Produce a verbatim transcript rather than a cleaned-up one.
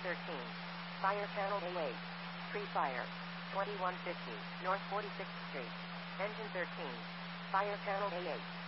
thirteen. Fire channel A eight. Pre-fire. twenty-one fifty, North forty-sixth Street. Engine thirteen. Fire channel A eight.